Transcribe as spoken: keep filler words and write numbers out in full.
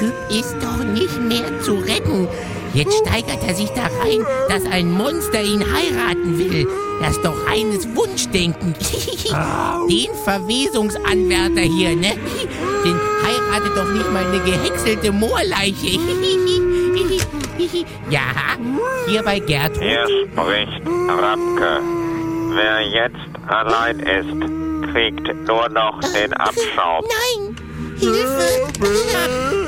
Typ ist doch nicht mehr zu retten. Jetzt steigert er sich da rein, dass ein Monster ihn heiraten will. Das ist doch reines Wunschdenken. Den Verwesungsanwärter hier, ne? Den heiratet doch nicht mal eine gehäckselte Moorleiche. Ja, hier bei Gertrud. Hier spricht Radke. Wer jetzt allein ist, kriegt nur noch den Abschaum. Nein! Hilfe!